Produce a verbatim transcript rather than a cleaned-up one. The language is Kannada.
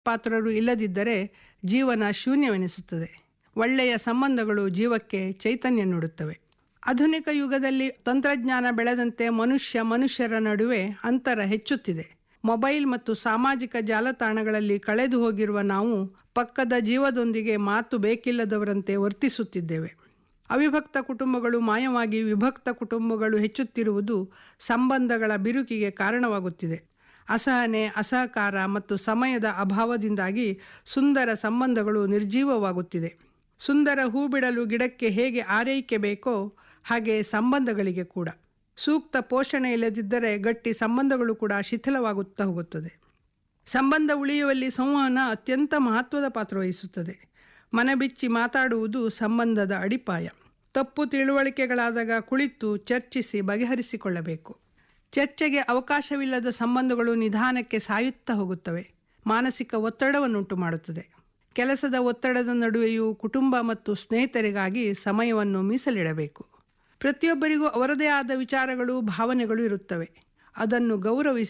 ಪಾತ್ರರು ಇಲ್ಲದಿದ್ದರೆ ಜೀವನ ಶೂನ್ಯವೆನಿಸುತ್ತದೆ. ಒಳ್ಳೆಯ ಸಂಬಂಧಗಳು ಜೀವಕ್ಕೆ ಚೈತನ್ಯ ನೀಡುತ್ತವೆ. ಆಧುನಿಕ ಯುಗದಲ್ಲಿ ತಂತ್ರಜ್ಞಾನ ಬೆಳೆದಂತೆ ಮನುಷ್ಯ ಮನುಷ್ಯರ ನಡುವೆ ಅಂತರ ಹೆಚ್ಚುತ್ತಿದೆ. ಮೊಬೈಲ್ ಮತ್ತು ಸಾಮಾಜಿಕ ಜಾಲತಾಣಗಳಲ್ಲಿ ಕಳೆದು ಹೋಗಿರುವ ನಾವು ಪಕ್ಕದ ಜೀವದೊಂದಿಗೆ ಮಾತು ಬೇಕಿಲ್ಲದವರಂತೆ ವರ್ತಿಸುತ್ತಿದ್ದೇವೆ. ಅವಿಭಕ್ತ ಕುಟುಂಬಗಳು ಮಾಯವಾಗಿ ವಿಭಕ್ತ ಕುಟುಂಬಗಳು ಹೆಚ್ಚುತ್ತಿರುವುದು ಸಂಬಂಧಗಳ ಬಿರುಕಿಗೆ ಕಾರಣವಾಗುತ್ತಿದೆ. ಅಸಹನೆ, ಅಸಹಕಾರ ಮತ್ತು ಸಮಯದ ಅಭಾವದಿಂದಾಗಿ ಸುಂದರ ಸಂಬಂಧಗಳು ನಿರ್ಜೀವವಾಗುತ್ತಿದೆ. ಸುಂದರ ಹೂ ಬಿಡಲು ಗಿಡಕ್ಕೆ ಹೇಗೆ ಆರೈಕೆ ಬೇಕೋ ಹಾಗೆ ಸಂಬಂಧಗಳಿಗೆ ಕೂಡ. ಸೂಕ್ತ ಪೋಷಣೆ ಇಲ್ಲದಿದ್ದರೆ ಗಟ್ಟಿ ಸಂಬಂಧಗಳು ಕೂಡ ಶಿಥಿಲವಾಗುತ್ತಾ ಹೋಗುತ್ತದೆ. ಸಂಬಂಧ ಉಳಿಯುವಲ್ಲಿ ಸಂವಹನ ಅತ್ಯಂತ ಮಹತ್ವದ ಪಾತ್ರ ವಹಿಸುತ್ತದೆ. ಮನಬಿಚ್ಚಿ ಮಾತಾಡುವುದು ಸಂಬಂಧದ ಅಡಿಪಾಯ. ತಪ್ಪು ತಿಳುವಳಿಕೆಗಳಾದಾಗ ಕುಳಿತು ಚರ್ಚಿಸಿ ಬಗೆಹರಿಸಿಕೊಳ್ಳಬೇಕು. ಚರ್ಚೆಗೆ ಅವಕಾಶವಿಲ್ಲದ ಸಂಬಂಧಗಳು ನಿಧಾನಕ್ಕೆ ಸಾಯುತ್ತಾ ಹೋಗುತ್ತವೆ. ಮಾನಸಿಕ ಒತ್ತಡವನ್ನುಂಟು ಮಾಡುತ್ತದೆ. ಕೆಲಸದ ಒತ್ತಡದ ನಡುವೆಯೂ ಕುಟುಂಬ ಮತ್ತು ಸ್ನೇಹಿತರಿಗಾಗಿ ಸಮಯವನ್ನು ಮೀಸಲಿಡಬೇಕು. ಪ್ರತಿಯೊಬ್ಬರಿಗೂ ಅವರದೇ ಆದ ವಿಚಾರಗಳು, ಭಾವನೆಗಳು ಇರುತ್ತವೆ. ಅದನ್ನು ಗೌರವಿಸಿ